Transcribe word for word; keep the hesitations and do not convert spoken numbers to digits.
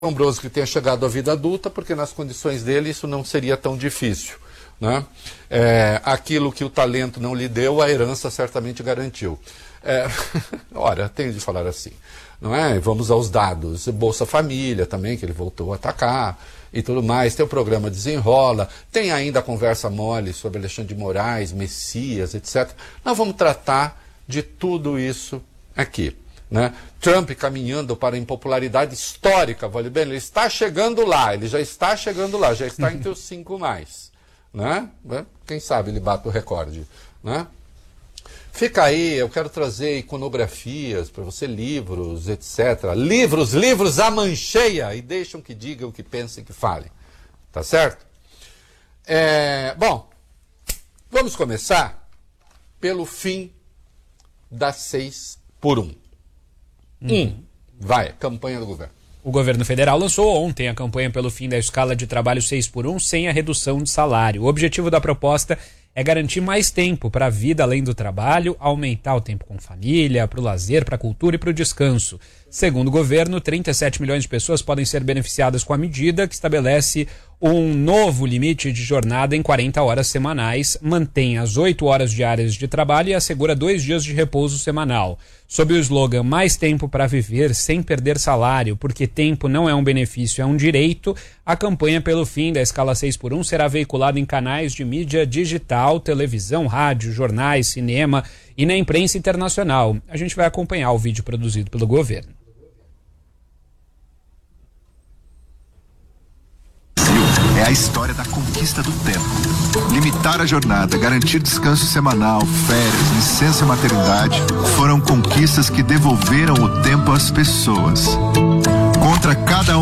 assombroso que tenha chegado à vida adulta, porque nas condições dele isso não seria tão difícil, né? É, aquilo que o talento não lhe deu, a herança certamente garantiu. É, ora, tenho de falar assim, não é? Vamos aos dados. Bolsa Família também, que ele voltou a atacar e tudo mais. Tem o programa Desenrola, tem ainda a conversa mole sobre Alexandre de Moraes, Messias, etcétera. Nós vamos tratar de tudo isso aqui. Né? Trump caminhando para a impopularidade histórica, vale bem, ele está chegando lá, ele já está chegando lá, já está entre os cinco mais. Né? Quem sabe ele bate o recorde. Né? Fica aí, eu quero trazer iconografias para você, livros, etcétera. Livros, livros a mancheia e deixam que digam, que pensem, que falem. Tá certo? É, bom, vamos começar pelo fim das seis por um. Um, vai, campanha do governo. O governo federal lançou ontem a campanha pelo fim da escala de trabalho seis por um sem a redução de salário. O objetivo da proposta é garantir mais tempo para a vida além do trabalho, aumentar o tempo com família, para o lazer, para a cultura e para o descanso. Segundo o governo, trinta e sete milhões de pessoas podem ser beneficiadas com a medida que estabelece um novo limite de jornada em quarenta horas semanais, mantém as oito horas diárias de trabalho e assegura dois dias de repouso semanal. Sob o slogan Mais Tempo para Viver Sem Perder Salário, porque tempo não é um benefício, é um direito, a campanha pelo fim da escala seis por um será veiculada em canais de mídia digital, televisão, rádio, jornais, cinema e na imprensa internacional. A gente vai acompanhar o vídeo produzido pelo governo. É a história da conquista do tempo. Limitar a jornada, garantir descanso semanal, férias, licença maternidade, foram conquistas que devolveram o tempo às pessoas. Contra cada um